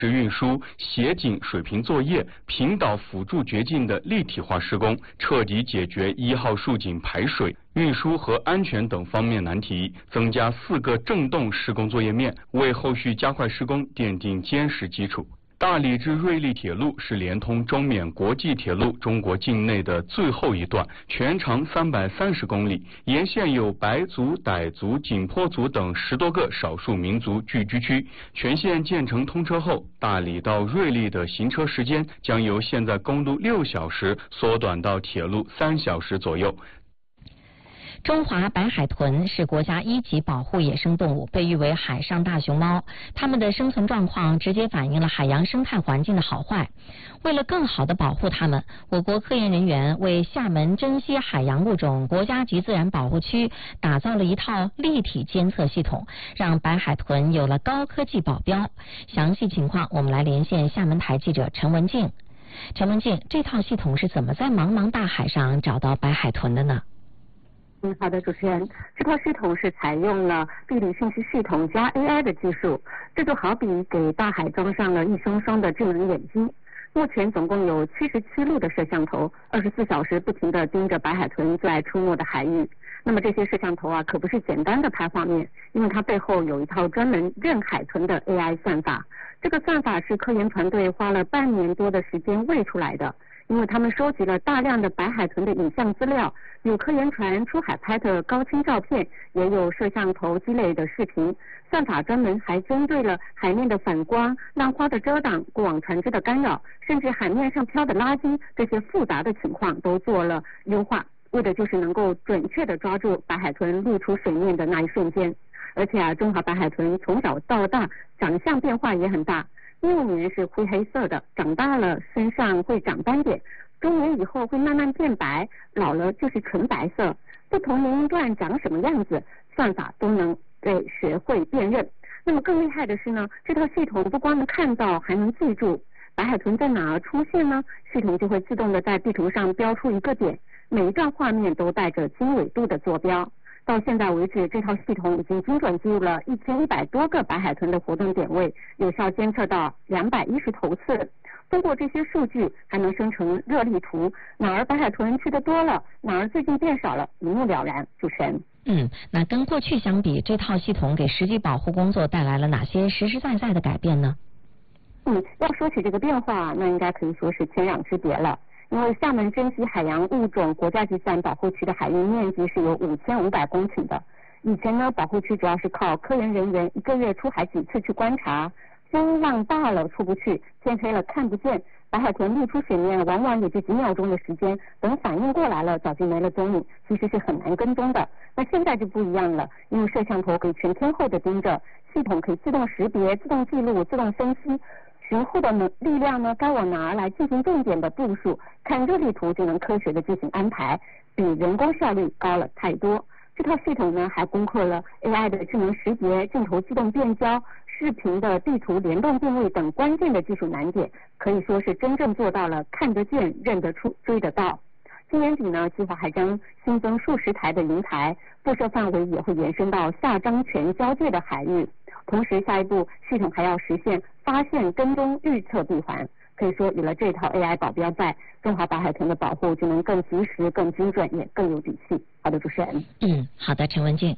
运输、协警水平作业、平导辅助掘进的立体化施工，彻底解决1号竖井排水、运输和安全等方面难题，增加4个正动施工作业面，为后续加快施工奠定坚实基础。大理至瑞丽铁路是连通中缅国际铁路中国境内的最后一段，全长330公里，沿线有白族、傣族、景颇族等10多个少数民族聚居区。全线建成通车后，大理到瑞丽的行车时间将由现在公路6小时缩短到铁路3小时左右。 中华白海豚是国家1级保护野生动物，被誉为海上大熊猫。它们的生存状况直接反映了海洋生态环境的好坏。为了更好地保护它们，我国科研人员为厦门珍稀海洋物种国家级自然保护区打造了一套立体监测系统，让白海豚有了高科技保镖。详细情况，我们来连线厦门台记者陈文静。陈文静，这套系统是怎么在茫茫大海上找到白海豚的呢？ 好的，主持人，这套系统是采用了地理信息系统加 AI 的技术，这就好比给大海装上了一双双的智能眼睛。目前总共有77路的摄像头，24小时不停地盯着白海豚最爱出没的海域。那么这些摄像头可不是简单的拍画面，因为它背后有一套专门认海豚的 AI 算法。这个算法是科研团队花了半年多的时间喂出来的。因为他们收集了大量的白海豚的影像资料，有科研船出海拍的高清照片，也有摄像头积累的视频。算法专门还针对了海面的反光、浪花的遮挡、过往船只的干扰，甚至海面上漂的垃圾，这些复杂的情况都做了优化，为的就是能够准确地抓住白海豚露出水面的那一瞬间。而且中华白海豚从小到大长相变化也很大。幼年是灰黑色的，长大了身上会长斑点，中年以后会慢慢变白，老了就是纯白色。不同年龄段长什么样子，算法都能学会辨认。那么更厉害的是呢，这套系统不光能看到，还能记住白海豚在哪儿出现呢？系统就会自动的在地图上标出一个点，每一段画面都带着经纬度的坐标。到现在为止，这套系统已经精准记录了1100多个白海豚的活动点位，有效监测到210头次。通过这些数据，还能生成热力图，哪儿白海豚去的多了，哪儿最近变少了，一目了然。主持人。 那跟过去相比，这套系统给实际保护工作带来了哪些实实在在的改变呢？ 要说起这个变化，那应该可以说是天壤之别了。因为厦门珍稀海洋物种国家级自然保护区的海域面积是有5500公顷的。以前呢，保护区主要是靠科研人员1个月出海几次去观察，风浪大了出不去，天黑了看不见，白海豚露出水面往往也就几秒钟的时间，等反应过来了早就没了踪影，其实是很难跟踪的。那现在就不一样了，因为摄像头可以全天候的盯着，系统可以自动识别、自动记录、自动分析。巡护的力量呢，该往哪儿来进行重点的部署，看热力图就能科学的进行安排，比人工效率高了太多。这套系统呢，还攻克了 AI 的智能识别、镜头自动变焦、视频的地图联动定位等关键的技术难点，可以说是真正做到了看得见、认得出、追得到。今年底呢，计划还将新增数十台的云台，布设范围也会延伸到厦漳泉交界的海域。同时，下一步系统还要实现发现、跟踪、预测闭环。可以说，有了这套 AI 保镖在，中华白海豚的保护就能更及时、更精准，也更有底气。好的，主持人。 好的，陈文静。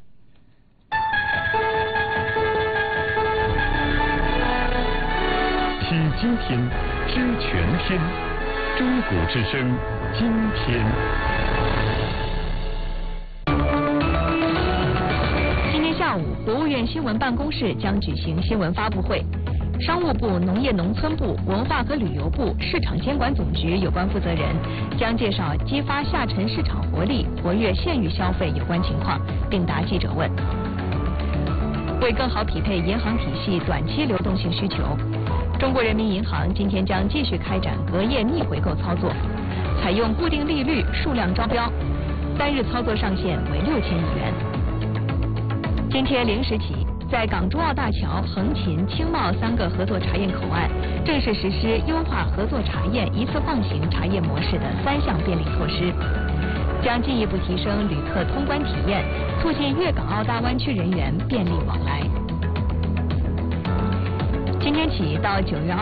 体今天，知全天，中古之声，今天。 今天下午，国务院新闻办公室将举行新闻发布会。商务部、农业农村部、文化和旅游部、市场监管总局有关负责人将介绍激发下沉市场活力、活跃县域消费有关情况，并答记者问。为更好匹配银行体系短期流动性需求，中国人民银行今天将继续开展隔夜逆回购操作，采用固定利率数量招标，3日操作上限为6000亿元。今天0时起，在港珠澳大桥、横琴、青茂3个合作查验口岸正式实施优化合作查验一次放行查验模式的3项便利措施，将进一步提升旅客通关体验，促进粤港澳大湾区人员便利往来。 今天起到9月